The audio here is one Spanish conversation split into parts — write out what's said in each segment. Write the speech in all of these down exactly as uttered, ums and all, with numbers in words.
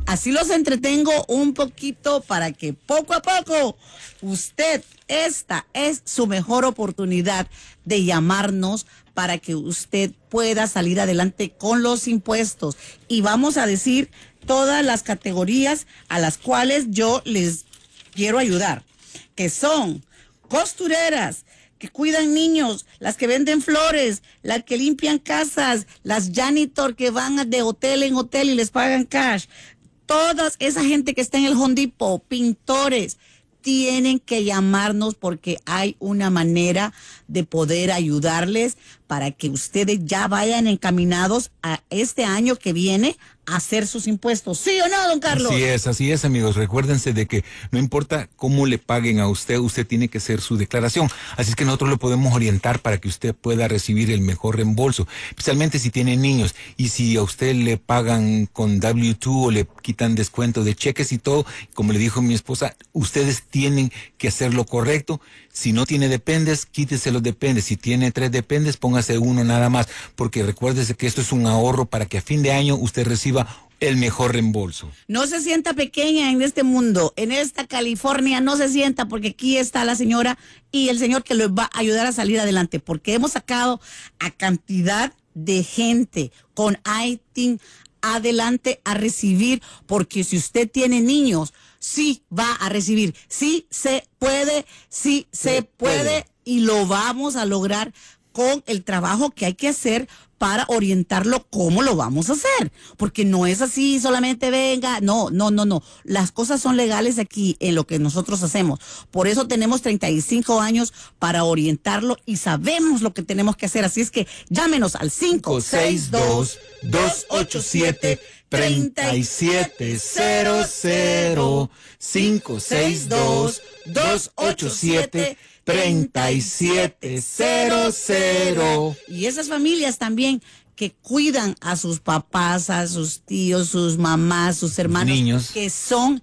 Así los entretengo un poquito para que poco a poco usted, esta es su mejor oportunidad de llamarnos para que usted pueda salir adelante con los impuestos. Y vamos a decir todas las categorías a las cuales yo les quiero ayudar, que son costureras, que cuidan niños, las que venden flores, las que limpian casas, las janitor que van de hotel en hotel y les pagan cash. Toda esa gente que está en el Home Depot, pintores, tienen que llamarnos porque hay una manera de poder ayudarles para que ustedes ya vayan encaminados a este año que viene a hacer sus impuestos. ¿Sí o no, don Carlos? Así es, así es, amigos. Recuérdense de que no importa cómo le paguen a usted, usted tiene que hacer su declaración. Así es que nosotros lo podemos orientar para que usted pueda recibir el mejor reembolso, especialmente si tiene niños. Y si a usted le pagan con W dos o le quitan descuento de cheques y todo, como le dijo mi esposa, ustedes tienen que hacer lo correcto. Si no tiene dependes, quítese los dependes. Si tiene tres dependes, póngase uno nada más, porque recuérdese que esto es un ahorro para que a fin de año usted reciba el mejor reembolso. No se sienta pequeña en este mundo, en esta California, no se sienta, porque aquí está la señora y el señor que les va a ayudar a salir adelante, porque hemos sacado a cantidad de gente con I T I N adelante a recibir, porque si usted tiene niños, sí va a recibir, sí se puede, sí se puede, y lo vamos a lograr con el trabajo que hay que hacer para orientarlo cómo lo vamos a hacer, porque no es así, solamente venga, no, no, no, no, las cosas son legales aquí en lo que nosotros hacemos, por eso tenemos treinta y cinco años para orientarlo y sabemos lo que tenemos que hacer, así es que llámenos al cinco seis dos, dos ocho siete, tres siete cero cero, cinco seis dos, dos ocho siete, tres siete cero cero. Y esas familias también que cuidan a sus papás, a sus tíos, sus mamás, sus hermanos, niños que son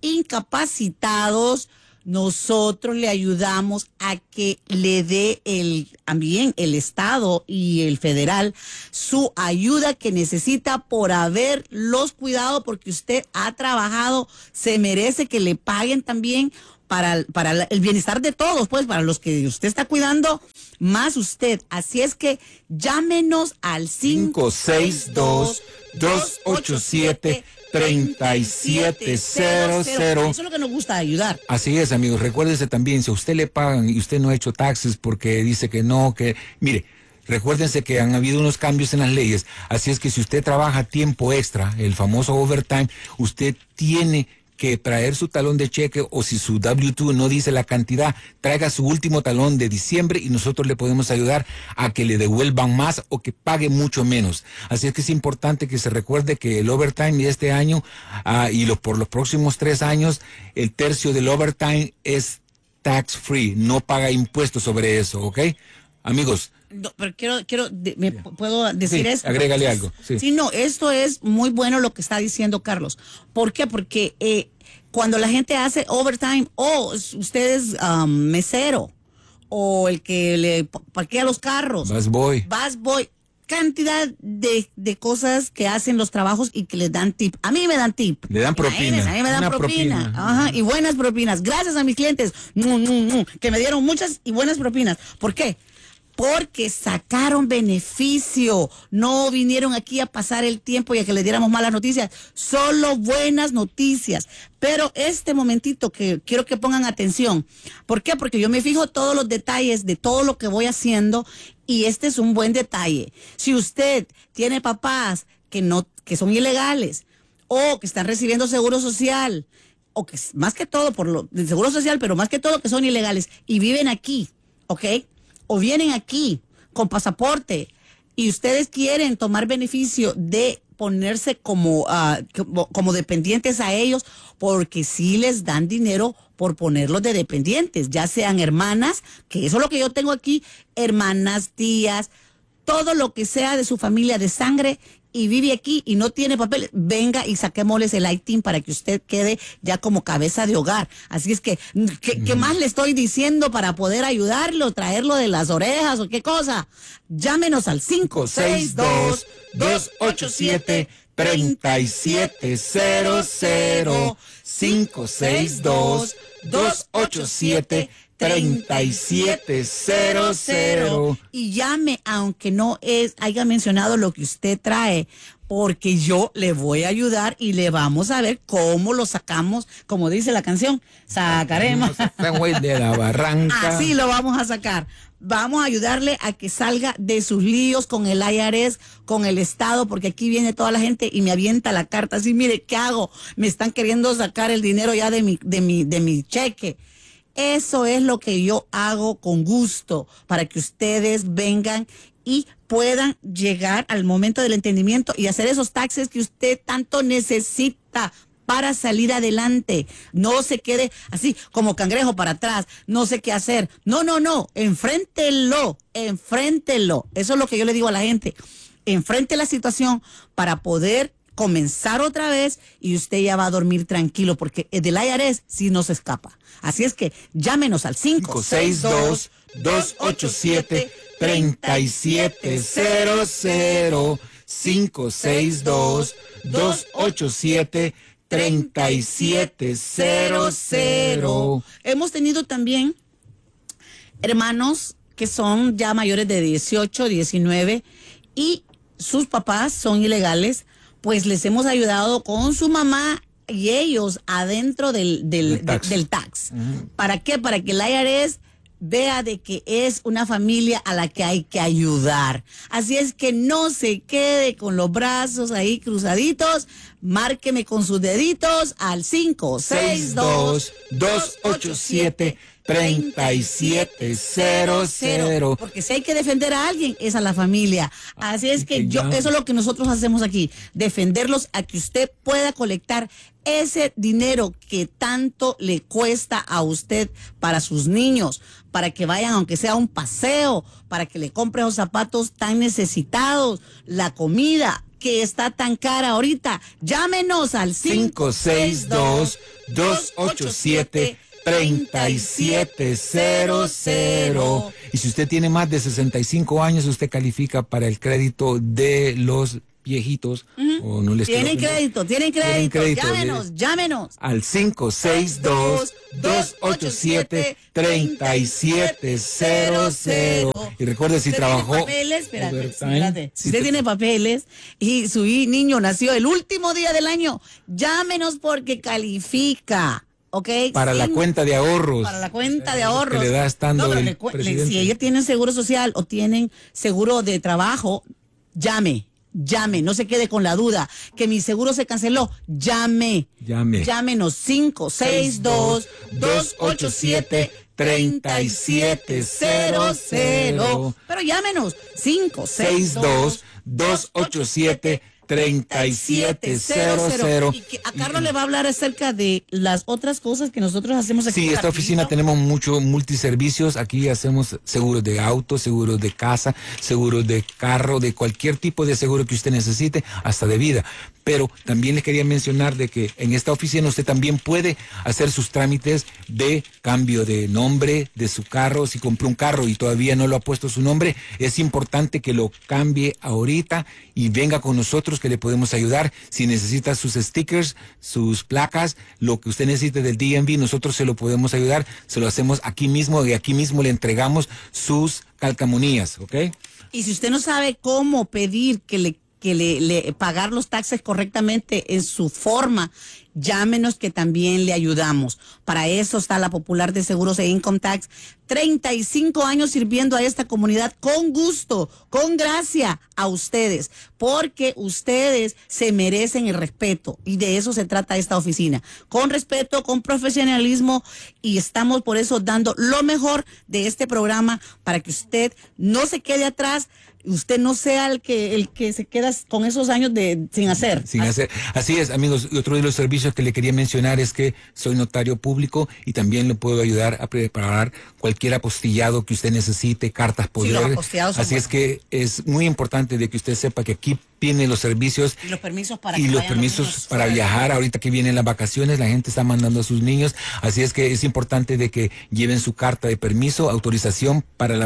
incapacitados, nosotros le ayudamos a que le dé el también el Estado y el federal su ayuda que necesita por haberlos cuidado, porque usted ha trabajado, se merece que le paguen también para, para el bienestar de todos, pues, para los que usted está cuidando, más usted. Así es que llámenos al cinco seis dos, dos ocho siete, tres siete cero cero. Eso es lo que nos gusta, ayudar. Así es, amigos. Recuérdese también, si a usted le pagan y usted no ha hecho taxes porque dice que no, que... Mire, recuérdense que han habido unos cambios en las leyes, así es que si usted trabaja tiempo extra, el famoso overtime, usted tiene que traer su talón de cheque, o si su W dos no dice la cantidad, traiga su último talón de diciembre y nosotros le podemos ayudar a que le devuelvan más o que pague mucho menos. Así es que es importante que se recuerde que el overtime de este año uh, y lo, por los próximos tres años, el tercio del overtime es tax free, no paga impuestos sobre eso, ¿ok? Amigos. No, pero quiero, quiero, ¿me puedo decir sí, esto? Agrégale algo. Sí. sí, no, esto es muy bueno lo que está diciendo Carlos. ¿Por qué? Porque eh, cuando la gente hace overtime, o oh, usted es um, mesero, o el que le parquea los carros. Bus boy. Bus boy. Cantidad de, de cosas que hacen los trabajos y que les dan tip. A mí me dan tip. Le dan propina. A mí me dan Una propina. propina. Ajá, y buenas propinas. Gracias a mis clientes mm, mm, mm, que me dieron muchas y buenas propinas. ¿Por qué? Porque sacaron beneficio, no vinieron aquí a pasar el tiempo y a que les diéramos malas noticias, solo buenas noticias. Pero este momentito que quiero que pongan atención, ¿por qué? Porque yo me fijo todos los detalles de todo lo que voy haciendo y este es un buen detalle. Si usted tiene papás que no, que son ilegales o que están recibiendo seguro social, o que más que todo por lo del seguro social, pero más que todo que son ilegales y viven aquí, ¿ok? O vienen aquí con pasaporte y ustedes quieren tomar beneficio de ponerse como, uh, como, como dependientes a ellos, porque sí les dan dinero por ponerlos de dependientes, ya sean hermanas, que eso es lo que yo tengo aquí, hermanas, tías, todo lo que sea de su familia de sangre y vive aquí y no tiene papel, venga y saquémosles el I T I N para que usted quede ya como cabeza de hogar. Así es que, ¿qué, qué más le estoy diciendo para poder ayudarlo, traerlo de las orejas o qué cosa? Llámenos al cinco seis dos, dos ocho siete, treinta y siete cero cero, cinco seis dos, dos ocho siete, treinta y siete cero cero. Y llame, aunque no es haya mencionado lo que usted trae, porque yo le voy a ayudar y le vamos a ver cómo lo sacamos, como dice la canción, sacaremos de la barranca. Así lo vamos a sacar. Vamos a ayudarle a que salga de sus líos con el I R S, con el Estado, porque aquí viene toda la gente y me avienta la carta así, mire, ¿qué hago? Me están queriendo sacar el dinero ya de mi, de mi, de mi cheque. Eso es lo que yo hago con gusto, para que ustedes vengan y puedan llegar al momento del entendimiento y hacer esos taxes que usted tanto necesita para salir adelante. No se quede así como cangrejo para atrás, no sé qué hacer. No, no, no, enfréntelo, enfréntelo. Eso es lo que yo le digo a la gente. Enfrente la situación para poder comenzar otra vez y usted ya va a dormir tranquilo, porque del I R S sí no se escapa. Así es que llámenos al cinco seis dos, dos ocho siete, treinta y siete cero cero, cinco seis dos, dos ocho siete, treinta y siete cero cero. Hemos tenido también hermanos que son ya mayores de dieciocho, diecinueve y sus papás son ilegales, pues les hemos ayudado con su mamá y ellos adentro del, del, del tax. De, del tax. Uh-huh. ¿Para qué? Para que el I R S vea de que es una familia a la que hay que ayudar. Así es que no se quede con los brazos ahí cruzaditos. Márqueme con sus deditos al cinco seis dos, dos ocho siete, treinta y siete cero cero. Porque si hay que defender a alguien, es a la familia. Así es que yo, eso es lo que nosotros hacemos aquí. Defenderlos a que usted pueda colectar ese dinero que tanto le cuesta a usted para sus niños, para que vayan aunque sea a un paseo, para que le compre los zapatos tan necesitados, la comida que está tan cara ahorita. Llámenos al cinco seis dos, dos ocho siete, treinta y siete cero cero. Y si usted tiene más de sesenta y cinco años, usted califica para el crédito de los viejitos. Uh-huh. O no les tienen crédito, tienen crédito, crédito. Llámenos, le... llámenos. Al cinco seis dos, dos ocho siete, treinta y siete cero cero. Y recuerde, si trabajó... Papeles, espérate, espérate. Si usted tiene papeles y su niño nació el último día del año, llámenos porque califica. Okay, para sin, la cuenta de ahorros. Para la cuenta de ahorros. Que le da estando no, el le, presidente. Si ellos tienen seguro social o tienen seguro de trabajo, llame, llame, no se quede con la duda que mi seguro se canceló. Llame, llame. Llámenos cinco seis dos, dos ocho siete, treinta y siete cero cero. Pero llámenos cinco seis dos, dos ocho siete, treinta y siete cero cero. Y que a Carlos le va a hablar acerca de las otras cosas que nosotros hacemos aquí. Sí, esta oficina tenemos mucho multiservicios. Aquí hacemos seguros de auto, seguros de casa, seguros de carro, de cualquier tipo de seguro que usted necesite, hasta de vida. Pero también les quería mencionar de que en esta oficina usted también puede hacer sus trámites de cambio de nombre de su carro. Si compró un carro y todavía no lo ha puesto su nombre, es importante que lo cambie ahorita y venga con nosotros, que le podemos ayudar. Si necesita sus stickers, sus placas, lo que usted necesite del D M V, nosotros se lo podemos ayudar. Se lo hacemos aquí mismo y aquí mismo le entregamos sus calcamonías, ¿ok? Y si usted no sabe cómo pedir que le que le, le pagar los taxes correctamente en su forma, llámenos que también le ayudamos. Para eso está la Popular de Seguros e Income Tax. treinta y cinco años sirviendo a esta comunidad con gusto, con gracia a ustedes, porque ustedes se merecen el respeto y de eso se trata esta oficina. Con respeto, con profesionalismo, y estamos por eso dando lo mejor de este programa para que usted no se quede atrás. Usted no sea el que el que se queda con esos años de sin hacer. Sin hacer. Así es, amigos. Y otro de los servicios que le quería mencionar es que soy notario público y también le puedo ayudar a preparar cualquier apostillado que usted necesite, cartas poder. Sí, los apostillados son Así buenos. Es que es muy importante de que usted sepa que aquí tiene los servicios y los permisos para y que los vayan permisos los para viajar. Ahorita que vienen las vacaciones, la gente está mandando a sus niños. Así es que es importante de que lleven su carta de permiso, autorización para la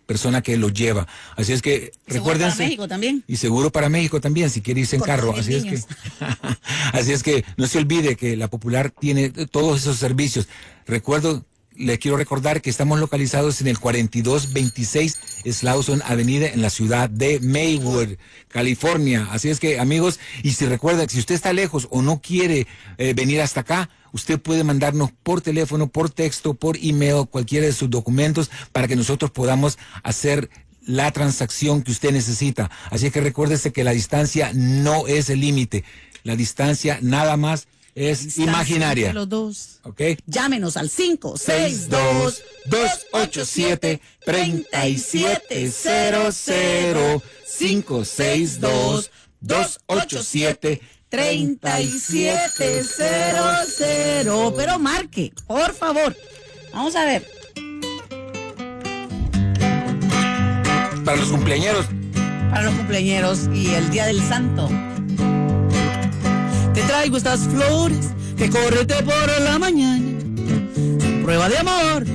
persona que lo lleva. Así es que recuérdense. Para México también. Y seguro para México también, si quiere irse en Por carro. todos Así es niños. que, así es que no se olvide que la Popular tiene todos esos servicios. Recuerdo, le quiero recordar que estamos localizados en el cuarenta y dos veintiséis Slauson Avenida en la ciudad de Maywood, California. Así es que, amigos, y si recuerda, si usted está lejos o no quiere eh, venir hasta acá, usted puede mandarnos por teléfono, por texto, por email, cualquiera de sus documentos para que nosotros podamos hacer la transacción que usted necesita. Así que recuérdese que la distancia no es el límite. La distancia nada más es Distancia imaginaria. entre los dos. ¿Ok? Llámenos al cinco seis dos, dos ocho siete, tres siete cero cero. cinco seis dos, dos ocho siete, tres siete cero cero. Pero marque, por favor. Vamos a ver. Para los cumpleañeros. Para los cumpleañeros y el Día del Santo. Te traigo estas flores que correte por la mañana. Prueba de amor